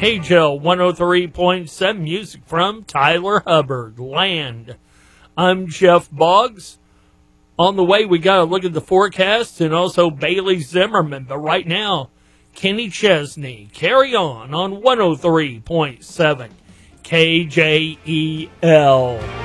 KJL 103.7, music from Tyler Hubbard, Land. I'm Jeff Boggs. On the way, we got to look at the forecast and also Bailey Zimmerman. But right now, Kenny Chesney, Carry On 103.7 KJEL.